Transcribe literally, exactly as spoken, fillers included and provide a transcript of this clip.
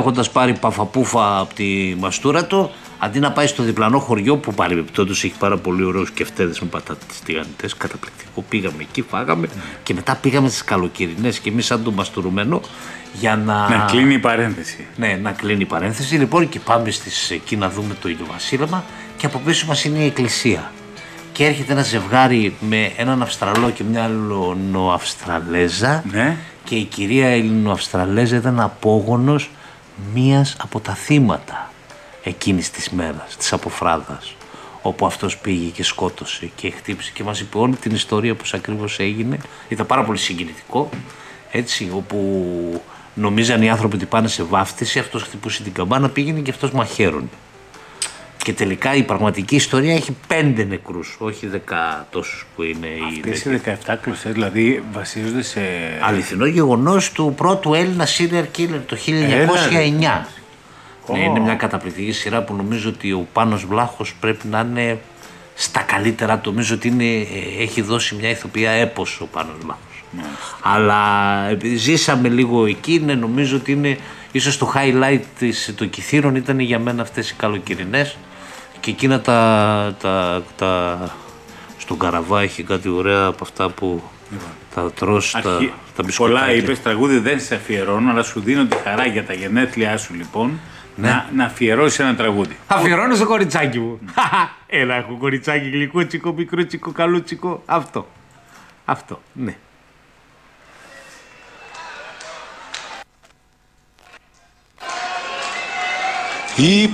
έχοντας πάρει παφαπούφα από τη μαστούρα του, αντί να πάει στο διπλανό χωριό που παρεμπιπτόντως έχει πάρα πολύ ωραίους κεφτέδες με πατάτες τηγανιτές, καταπληκτικό. Πήγαμε εκεί, φάγαμε mm. και μετά πήγαμε στις καλοκαιρινές και εμείς σαν το μαστουρωμένο για να. Να κλείνει η παρένθεση. Ναι, να κλείνει η παρένθεση. Λοιπόν, και πάμε στις, εκεί να δούμε το ηλιοβασίλεμα και από πίσω μας είναι η εκκλησία. Και έρχεται ένα ζευγάρι με έναν Αυστραλό και μια Ελληνοαυστραλέζα. Ναι. Και η κυρία Ελληνοαυστραλέζα ήταν απόγονος μίας από τα θύματα εκείνης της μέρας, της αποφράδας, όπου αυτός πήγε και σκότωσε και χτύπησε και μας είπε όλη την ιστορία πώς ακριβώς έγινε. Ήταν πάρα πολύ συγκινητικό, έτσι, όπου νομίζαν οι άνθρωποι ότι πάνε σε βάφτιση, αυτός χτυπούσε την καμπάνα, πήγαινε και αυτός μαχαίρωνε. Και τελικά η πραγματική ιστορία έχει πέντε νεκρούς, όχι δέκα τόσους που είναι. Αυτές οι δεκαεπτά κλωστές δηλαδή βασίζονται σε. Αληθινό γεγονός του πρώτου Έλληνα serial killer το χίλια εννιακόσια εννιά. Oh. Ναι, είναι μια καταπληκτική σειρά που νομίζω ότι ο Πάνος Βλάχος πρέπει να είναι στα καλύτερα. Νομίζω ότι είναι, έχει δώσει μια ηθοποιία έπος ο Πάνος Βλάχος. Yeah. Αλλά επειδή ζήσαμε λίγο εκεί, ναι, νομίζω ότι είναι ίσως το highlight της, των Κιθήρων ήταν για μένα αυτές οι καλοκαιρινές. Και εκείνα τα, τα, τα στον Καραβά έχει κάτι ωραία από αυτά που yeah. τα τρως, Αρχή, τα, τα μπισκοτάκια. Πολλά είπες, τραγούδι δεν σε αφιερώνω, αλλά σου δίνω τη χαρά για τα γενέθλιά σου λοιπόν. Ναι. Να, να αφιερώσει ένα τραγούδι. Αφιερώνω στο κοριτσάκι μου. Έλα, έχω κοριτσάκι γλυκούτσικο, μικρούτσικο, καλούτσικο. Αυτό. Αυτό, ναι. Η